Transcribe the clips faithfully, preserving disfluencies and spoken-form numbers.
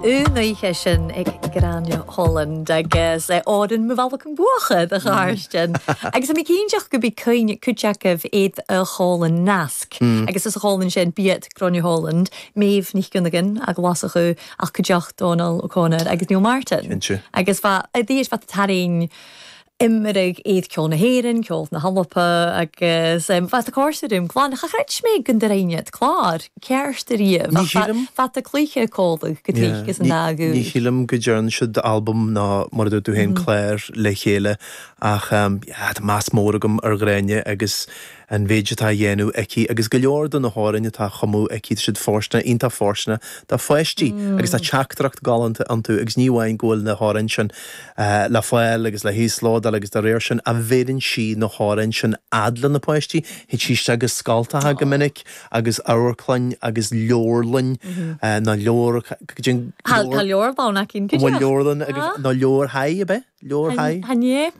Únaithe sin ag Gráine Holland agus é ádan mo bhhealach an buacha de gáirstein. Agus am cíneach go bhí cuine cuteachah iad a chálan nasc. Agus is a chálan sin bíad Gráine Holland, méh ní gunnagan a glasach chu ach cuteach Donal O'Connor agus Neil Martin. Agus bha a dtíos bha tarín immerig iad ceol na héireann, ceol na hallapa agus bha a cóirsaúm chláán a chreid mé gun de réinead chlár ceirstaríomh fa a clíe cóla go trígus an nágú. Ní chilam go dúrann siad album ná mar a dú hen Claire le chéile ach más móragam ar gréine agus an bhéide tá dhéanú aici agus go leor don na háirinne tá chomú aici siad fórsna ionta fórsna tá foiistí agus tá teachtracht galanta an tú agus níhhain ghfuil na háirin sin le foiil agus le híslód agus de réir sin a bhéidir si na háirin sin adlan na foiistí hí síiste agus scaltathe go minic agus áirclainn agus leorlainn na leor Tá leor bána cinn go bhfuil leorlainn agus ná leor haid a be leor haid Hané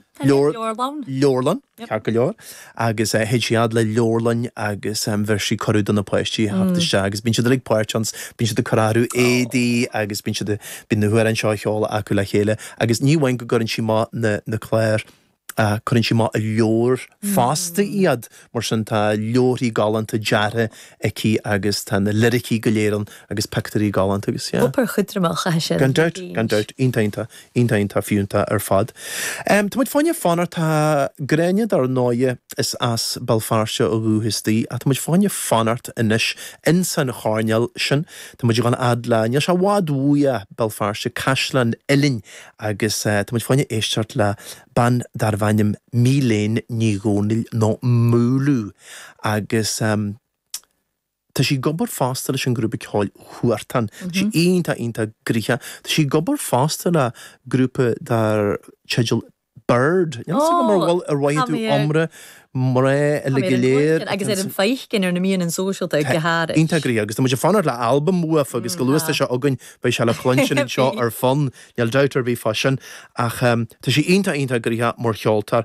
Leorlan, cear go leor, agus héad siad le leorlainn agus bhir sí choú don na poisttí haftaiste, agus bín siad ag páirtans, bín siad a choráú édaí agus bín siad bin na huair an seo cheála acu le chéile, agus níhhain go gorann si má na Claire chuann si má a leor fásta iad mar sin tá leorí galanta deartha aici agus tá na lyricí go léireann agus pectarí galanta agus Upar chudramach a sin. Gan dúirt, gan dúirt, iontainta, iontainta fiúnta ar fad. Um, tá muid fáinne fanar tá gréine ar náide is as Belfáirse ó gúthaistí a tá muid fáinne fanart inis in san cháneal sin, tá muid gan adlaine se bhádúia Belfáirse Caisleán Illinn agus tá muid fáinne éisteart le ban dar bhainnim míléin ní gcónail nó múlú agus um, tá sí gobar fásta leis an grúpa ceáil chuairtan. Sí ionta ionta gríthe. Tá sí gobar fásta le grúpa dar Chedal Bird. Ian sa mar bhil ar roiadú omra mar é le giléir. Agus é an feichcin ar na míon an sóisialta go háiris. Ionta grí, agus tá muidir fanar le album muaf agus go luasta seo agan bei se le chluinsin an seo ar fan neal deutar bhí fasin ach tá sí ionta ionta gríthe mar cheoltar